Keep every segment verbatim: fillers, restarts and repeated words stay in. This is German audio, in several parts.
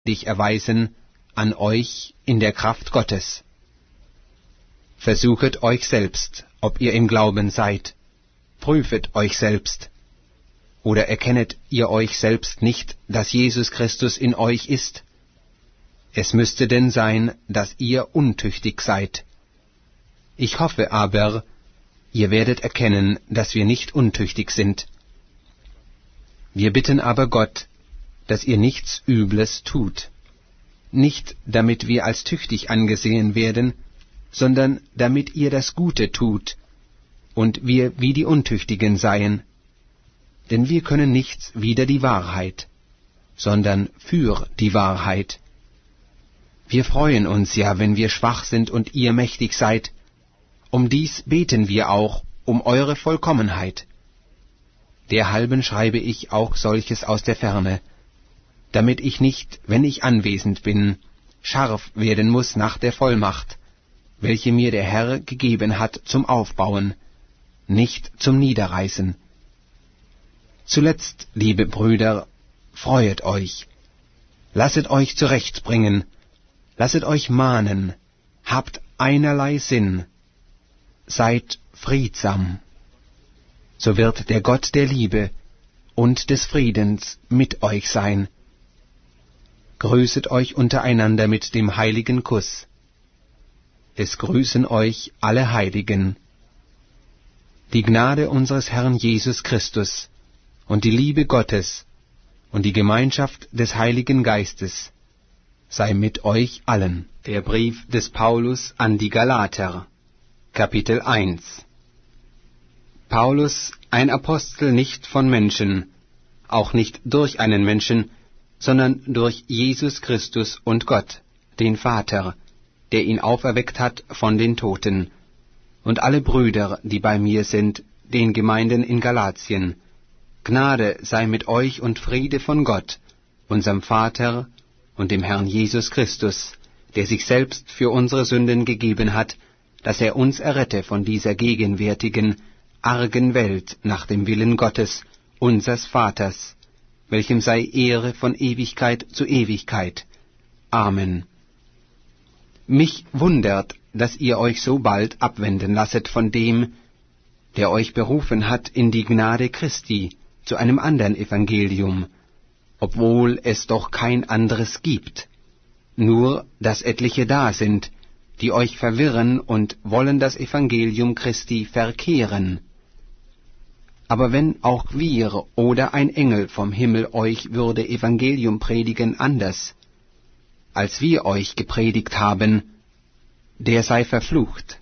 tüchtig erweisen an euch in der Kraft Gottes. Versuchet euch selbst, ob ihr im Glauben seid. Prüfet euch selbst. Oder erkennet ihr euch selbst nicht, dass Jesus Christus in euch ist? Es müsste denn sein, dass ihr untüchtig seid. Ich hoffe aber, ihr werdet erkennen, dass wir nicht untüchtig sind. Wir bitten aber Gott, dass ihr nichts Übles tut, nicht damit wir als tüchtig angesehen werden, sondern damit ihr das Gute tut und wir wie die Untüchtigen seien. Denn wir können nichts wider die Wahrheit, sondern für die Wahrheit. Wir freuen uns ja, wenn wir schwach sind und ihr mächtig seid. Um dies beten wir auch, um eure Vollkommenheit. Derhalben schreibe ich auch solches aus der Ferne, damit ich nicht, wenn ich anwesend bin, scharf werden muß nach der Vollmacht, welche mir der Herr gegeben hat zum Aufbauen, nicht zum Niederreißen. Zuletzt, liebe Brüder, freuet euch, lasset euch zurechtbringen, lasset euch mahnen, habt einerlei Sinn, seid friedsam. So wird der Gott der Liebe und des Friedens mit euch sein. Grüßet euch untereinander mit dem heiligen Kuss. Es grüßen euch alle Heiligen. Die Gnade unseres Herrn Jesus Christus und die Liebe Gottes und die Gemeinschaft des Heiligen Geistes sei mit euch allen. Der Brief des Paulus an die Galater, Kapitel eins. Paulus, ein Apostel nicht von Menschen, auch nicht durch einen Menschen, sondern durch Jesus Christus und Gott, den Vater, der ihn auferweckt hat von den Toten, und alle Brüder, die bei mir sind, den Gemeinden in Galatien. Gnade sei mit euch und Friede von Gott, unserem Vater und dem Herrn Jesus Christus, der sich selbst für unsere Sünden gegeben hat, dass er uns errette von dieser gegenwärtigen, argen Welt nach dem Willen Gottes, unsers Vaters, welchem sei Ehre von Ewigkeit zu Ewigkeit. Amen. Mich wundert, dass ihr euch so bald abwenden lasset von dem, der euch berufen hat in die Gnade Christi, zu einem andern Evangelium, obwohl es doch kein anderes gibt, nur dass etliche da sind, die euch verwirren und wollen das Evangelium Christi verkehren. Aber wenn auch wir oder ein Engel vom Himmel euch würde Evangelium predigen anders, als wir euch gepredigt haben, der sei verflucht.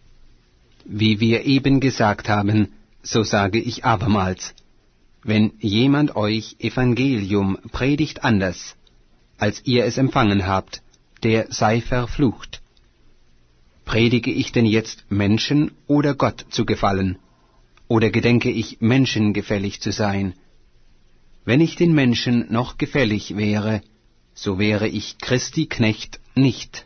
Wie wir eben gesagt haben, so sage ich abermals, wenn jemand euch Evangelium predigt anders, als ihr es empfangen habt, der sei verflucht. Predige ich denn jetzt Menschen oder Gott zu gefallen? Oder gedenke ich, Menschen gefällig zu sein? Wenn ich den Menschen noch gefällig wäre, so wäre ich Christi Knecht nicht.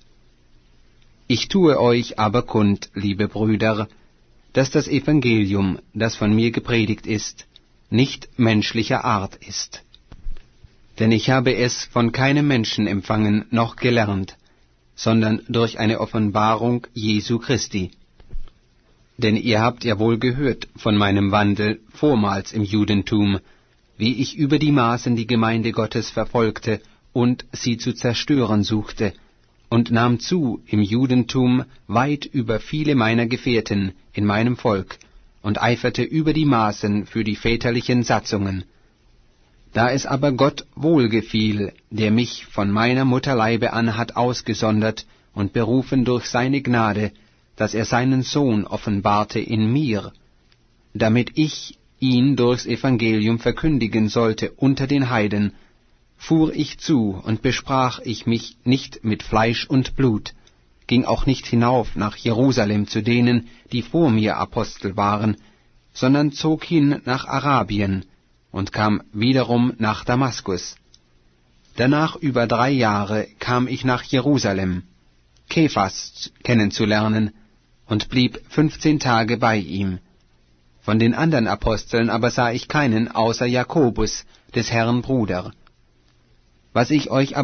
Ich tue euch aber kund, liebe Brüder, dass das Evangelium, das von mir gepredigt ist, nicht menschlicher Art ist. Denn ich habe es von keinem Menschen empfangen noch gelernt, sondern durch eine Offenbarung Jesu Christi. Denn ihr habt ja wohl gehört von meinem Wandel vormals im Judentum, wie ich über die Maßen die Gemeinde Gottes verfolgte und sie zu zerstören suchte, und nahm zu im Judentum weit über viele meiner Gefährten in meinem Volk, und eiferte über die Maßen für die väterlichen Satzungen. Da es aber Gott wohlgefiel, der mich von meiner Mutterleibe an hat ausgesondert und berufen durch seine Gnade, dass er seinen Sohn offenbarte in mir, damit ich ihn durchs Evangelium verkündigen sollte unter den Heiden, fuhr ich zu und besprach ich mich nicht mit Fleisch und Blut, ging auch nicht hinauf nach Jerusalem zu denen, die vor mir Apostel waren, sondern zog hin nach Arabien und kam wiederum nach Damaskus. Danach über drei Jahre kam ich nach Jerusalem, Kephas kennenzulernen, und blieb fünfzehn Tage bei ihm. Von den anderen Aposteln aber sah ich keinen außer Jakobus, des Herrn Bruder. Was ich euch